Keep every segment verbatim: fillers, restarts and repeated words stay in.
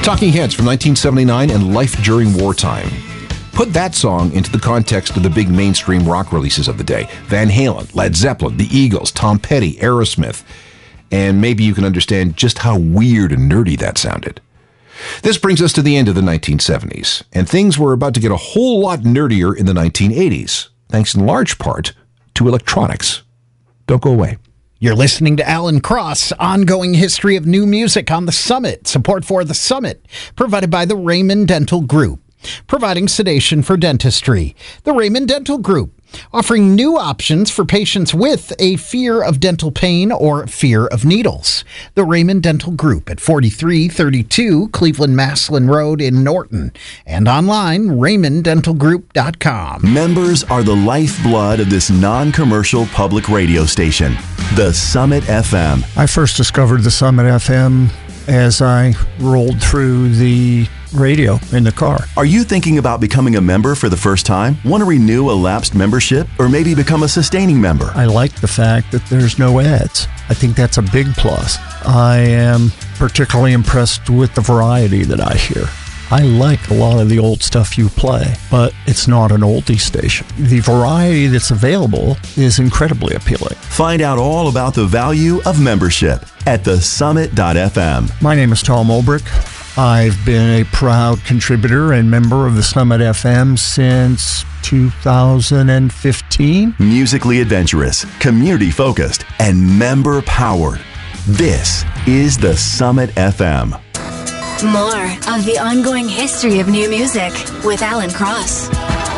Talking Heads from nineteen seventy-nine and Life During Wartime. Put that song into the context of the big mainstream rock releases of the day. Van Halen, Led Zeppelin, The Eagles, Tom Petty, Aerosmith. And maybe you can understand just how weird and nerdy that sounded. This brings us to the end of the nineteen seventies, and things were about to get a whole lot nerdier in the nineteen eighties, thanks in large part to electronics. Don't go away. You're listening to Alan Cross, Ongoing History of New Music on the Summit. Support for the Summit, provided by the Raymond Dental Group, providing sedation for dentistry. The Raymond Dental Group, offering new options for patients with a fear of dental pain or fear of needles. The Raymond Dental Group at forty-three thirty-two Cleveland Maslin Road in Norton, and online, raymond dental group dot com. Members are the lifeblood of this non-commercial public radio station, the Summit F M. I first discovered the Summit F M as I rolled through the radio in the car. Are you thinking about becoming a member for the first time? Want to renew a lapsed membership or maybe become a sustaining member? I like the fact that there's no ads. I think that's a big plus. I am particularly impressed with the variety that I hear. I like a lot of the old stuff you play, but it's not an oldie station. The variety that's available is incredibly appealing. Find out all about the value of membership at the summit dot f m. My name is Tom Olbrich. I've been a proud contributor and member of the Summit F M since two thousand fifteen. Musically adventurous, community-focused, and member-powered. This is the Summit F M. More of the ongoing history of new music with Alan Cross.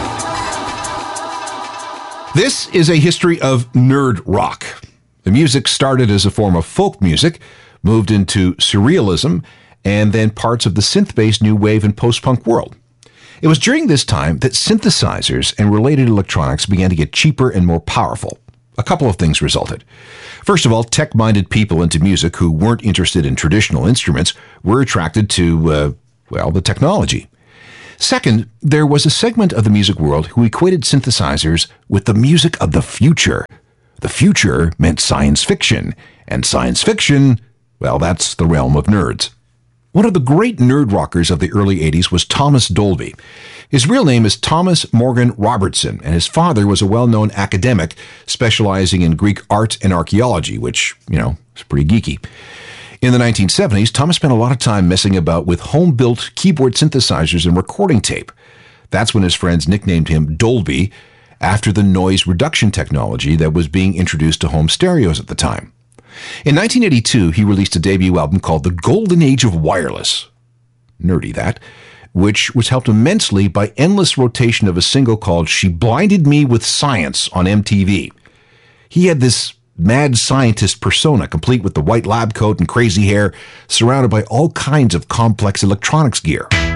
This is a history of nerd rock. The music started as a form of folk music, moved into surrealism, and then parts of the synth-based new wave and post-punk world. It was during this time that synthesizers and related electronics began to get cheaper and more powerful. A couple of things resulted. First of all, tech-minded people into music who weren't interested in traditional instruments were attracted to, uh, well, the technology. Second, there was a segment of the music world who equated synthesizers with the music of the future. The future meant science fiction, and science fiction, well, that's the realm of nerds. One of the great nerd rockers of the early eighties was Thomas Dolby. His real name is Thomas Morgan Robertson, and his father was a well-known academic specializing in Greek art and archaeology, which, you know, is pretty geeky. In the nineteen seventies, Thomas spent a lot of time messing about with home-built keyboard synthesizers and recording tape. That's when his friends nicknamed him Dolby, after the noise reduction technology that was being introduced to home stereos at the time. In nineteen eighty-two, he released a debut album called The Golden Age of Wireless. Nerdy, that. Which was helped immensely by endless rotation of a single called She Blinded Me with Science on M T V. He had this mad scientist persona, complete with the white lab coat and crazy hair, surrounded by all kinds of complex electronics gear.